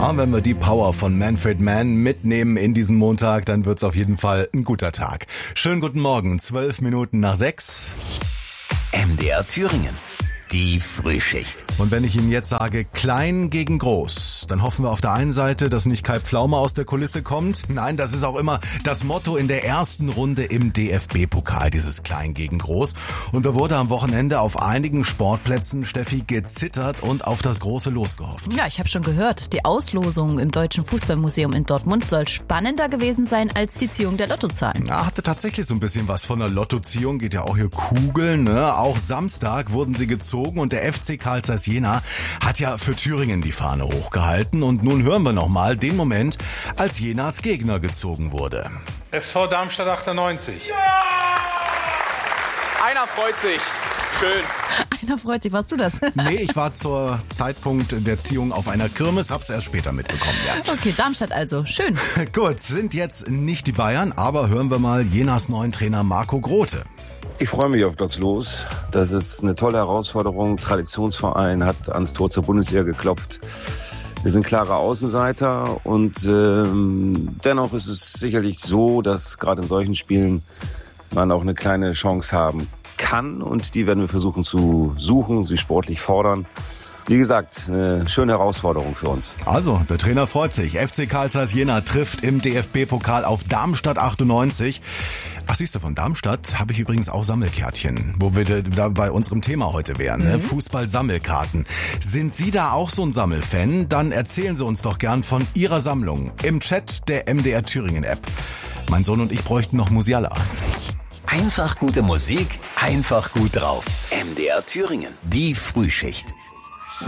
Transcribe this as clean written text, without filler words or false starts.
Ja, wenn wir die Power von Manfred Mann mitnehmen in diesen Montag, dann wird's auf jeden Fall ein guter Tag. Schönen guten Morgen, 12 Minuten nach 6. MDR Thüringen. Die Frühschicht. Und wenn ich Ihnen jetzt sage, klein gegen groß, dann hoffen wir auf der einen Seite, dass nicht Kai Pflaume aus der Kulisse kommt. Nein, das ist auch immer das Motto in der ersten Runde im DFB-Pokal, dieses klein gegen groß. Und da wurde am Wochenende auf einigen Sportplätzen, Steffi, gezittert und auf das große Los gehofft. Ja, ich habe schon gehört, die Auslosung im Deutschen Fußballmuseum in Dortmund soll spannender gewesen sein als die Ziehung der Lottozahlen. Ja, hatte tatsächlich so ein bisschen was von der Lottoziehung, geht ja auch hier Kugeln, ne? Auch Samstag wurden sie gezogen. Und der FC Carl Zeiss Jena hat ja für Thüringen die Fahne hochgehalten. Und nun hören wir nochmal den Moment, als Jenas Gegner gezogen wurde. SV Darmstadt 98. Ja! Einer freut sich. Schön. Einer freut sich. Warst du das? Nee, ich war zur Zeitpunkt der Ziehung auf einer Kirmes, hab's erst später mitbekommen. Ja. Okay, Darmstadt also. Schön. Gut, sind jetzt nicht die Bayern, aber hören wir mal Jenas neuen Trainer Marco Grote. Ich freue mich auf das Los. Das ist eine tolle Herausforderung. Traditionsverein hat ans Tor zur Bundesliga geklopft. Wir sind klare Außenseiter und dennoch ist es sicherlich so, dass gerade in solchen Spielen man auch eine kleine Chance haben kann und die werden wir versuchen zu suchen, sie sportlich fordern. Wie gesagt, eine schöne Herausforderung für uns. Also, der Trainer freut sich. FC Carl Zeiss Jena trifft im DFB-Pokal auf Darmstadt 98. Ach, siehst du, von Darmstadt habe ich übrigens auch Sammelkärtchen, wo wir da bei unserem Thema heute wären. Ne? Fußball-Sammelkarten. Sind Sie da auch so ein Sammelfan? Dann erzählen Sie uns doch gern von Ihrer Sammlung im Chat der MDR Thüringen-App. Mein Sohn und ich bräuchten noch Musiala. Einfach gute Musik, einfach gut drauf. MDR Thüringen. Die Frühschicht.